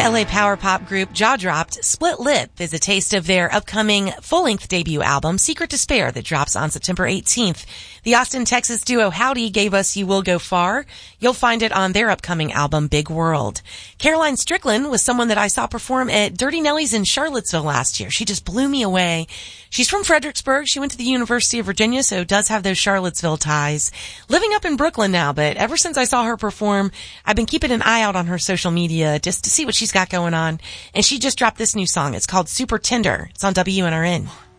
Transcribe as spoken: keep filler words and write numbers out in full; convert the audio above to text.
The L A power pop group Jaw Dropped Split Lip is a taste of their upcoming full-length debut album, Secret Despair, that drops on September eighteenth. The Austin, Texas duo Howdy gave us You Will Go Far. You'll find it on their upcoming album, Big World. Caroline Strickland was someone that I saw perform at Dirty Nelly's in Charlottesville last year. She just blew me away. She's from Fredericksburg. She went to the University of Virginia, so does have those Charlottesville ties. Living up in Brooklyn now, but ever since I saw her perform, I've been keeping an eye out on her social media just to see what she's got going on. And she just dropped this new song. It's called Super Tender. It's on W N R N.